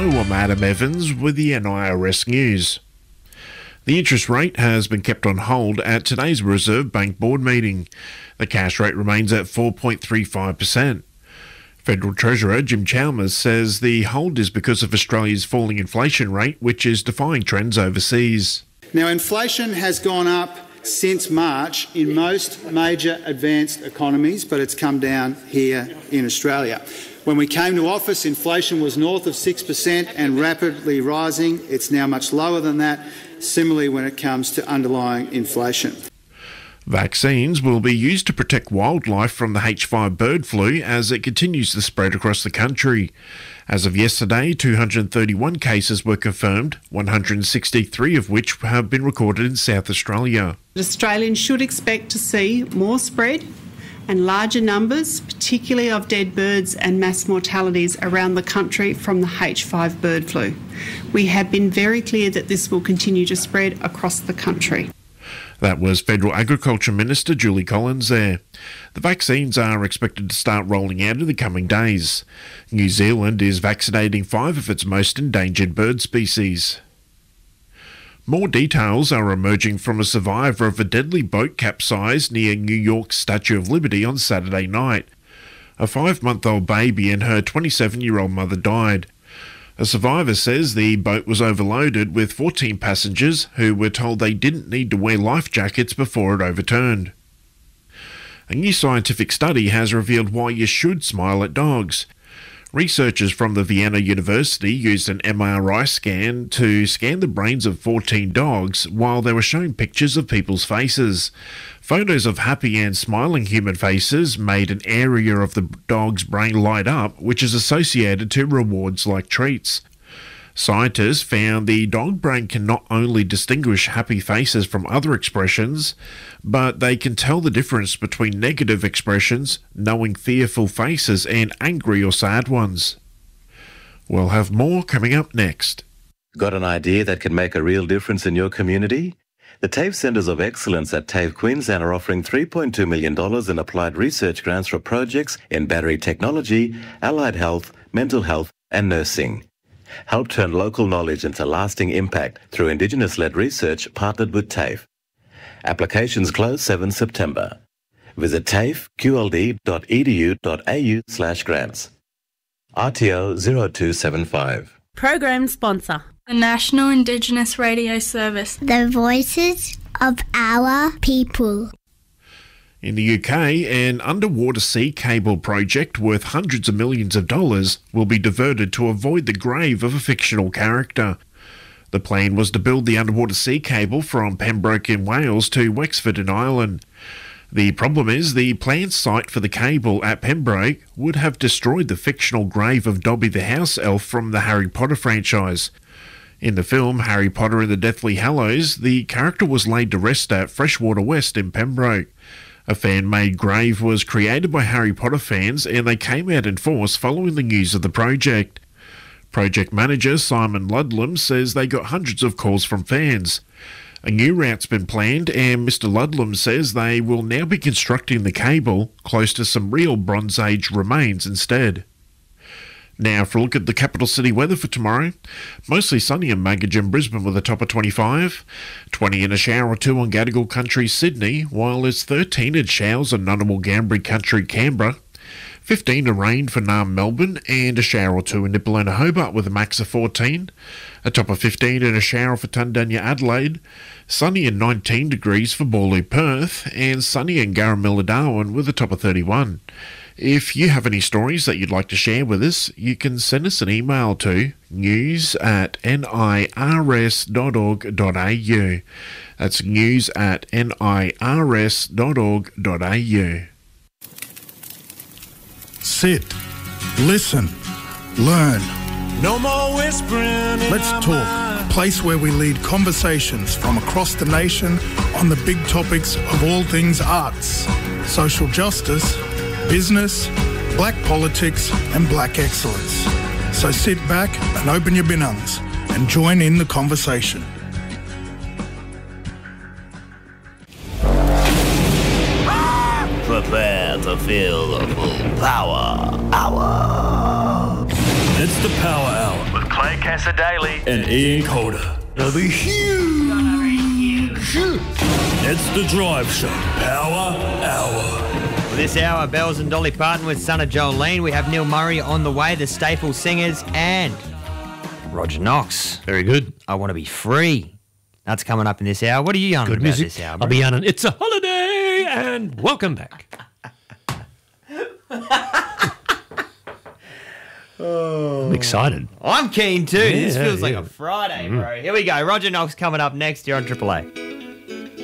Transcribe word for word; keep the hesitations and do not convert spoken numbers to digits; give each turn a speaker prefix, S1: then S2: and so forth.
S1: Hello, I'm Adam Evans with the N I R S News. The interest rate has been kept on hold at today's Reserve Bank board meeting. The cash rate remains at four point three five percent. Federal Treasurer Jim Chalmers says the hold is because of Australia's falling inflation rate, which is defying trends overseas.
S2: Now, inflation has gone up since March in most major advanced economies, but it's come down here in Australia. When we came to office, inflation was north of six percent and rapidly rising. It's now much lower than that, similarly when it comes to underlying inflation.
S1: Vaccines will be used to protect wildlife from the H five bird flu as it continues to spread across the country. As of yesterday, two hundred thirty-one cases were confirmed, one hundred sixty-three of which have been recorded in South Australia.
S3: Australians should expect to see more spread and larger numbers, particularly of dead birds and mass mortalities around the country from the H five bird flu. We have been very clear that this will continue to spread across the country.
S1: That was Federal Agriculture Minister Julie Collins there. The vaccines are expected to start rolling out in the coming days. New Zealand is vaccinating five of its most endangered bird species. More details are emerging from a survivor of a deadly boat capsize near New York's Statue of Liberty on Saturday night. A five-month-old baby and her twenty-seven-year-old mother died. A survivor says the boat was overloaded with fourteen passengers who were told they didn't need to wear life jackets before it overturned. A new scientific study has revealed why you should smile at dogs. Researchers from the Vienna University used an M R I scan to scan the brains of fourteen dogs while they were shown pictures of people's faces. Photos of happy and smiling human faces made an area of the dog's brain light up, which is associated to rewards like treats. Scientists found the dog brain can not only distinguish happy faces from other expressions, but they can tell the difference between negative expressions, knowing fearful faces, and angry or sad ones. We'll have more coming up next.
S4: Got an idea that can make a real difference in your community? The TAFE Centres of Excellence at TAFE Queensland are offering three point two million dollars in applied research grants for projects in battery technology, allied health, mental health and nursing. Help turn local knowledge into lasting impact through Indigenous-led research partnered with TAFE. Applications close seventh of September. Visit tafeqld.edu.au slash grants. R T O zero two seven five.
S5: Program sponsor.
S6: The National Indigenous Radio Service.
S7: The voices of our people.
S1: In the U K, an underwater sea cable project worth hundreds of millions of dollars will be diverted to avoid the grave of a fictional character. The plan was to build the underwater sea cable from Pembroke in Wales to Wexford in Ireland. The problem is the planned site for the cable at Pembroke would have destroyed the fictional grave of Dobby the house elf from the Harry Potter franchise. In the film Harry Potter and the Deathly Hallows, the character was laid to rest at Freshwater West in Pembroke. A fan-made grave was created by Harry Potter fans and they came out in force following the news of the project. Project manager Simon Ludlam says they got hundreds of calls from fans. A new route's been planned and Mister Ludlam says they will now be constructing the cable close to some real Bronze Age remains instead. Now for a look at the capital city weather for tomorrow. Mostly sunny in Magog and Brisbane with a top of twenty-five. twenty and a shower or two on Gadigal Country, Sydney, while it's thirteen in showers on Ngunnawal Ngambri Country, Canberra. fifteen in rain for Naarm, Melbourne, and a shower or two in Nipalona, Hobart with a max of fourteen. A top of fifteen and a shower for Tundanya, Adelaide. Sunny and nineteen degrees for Boorloo, Perth, and sunny in Garramilla, Darwin with a top of thirty-one. If you have any stories that you'd like to share with us, you can send us an email to news at nirs dot org dot a u. That's news at nirs dot org dot a u.
S8: Sit, listen, learn.
S9: No more whispering.
S8: Let's talk. A place where we lead conversations from across the nation on the big topics of all things arts, social justice, business, black politics and black excellence. So sit back and open your binungs and join in the conversation.
S10: Prepare to feel the full power hour.
S9: It's the Power Hour
S10: with Clay
S5: Casa Daly.
S11: And Ian Calder. They'll be huge. It's the Drive Show. Power Hour.
S12: This hour, Bells and Dolly Parton with Son of Jolene. We have Neil Murray on the way, the Staple Singers, and Roger Knox.
S13: Very good.
S12: I Want to Be Free. That's coming up in this hour. What are you yarning
S13: Good
S12: about
S13: music.
S12: this hour,
S13: I'll be yarning. It's a holiday, and welcome back.
S12: Oh.
S13: I'm excited.
S12: I'm keen too.
S13: Yeah,
S12: this feels
S13: yeah.
S12: like a Friday, bro. Mm. Here we go. Roger Knox coming up next here on Triple A.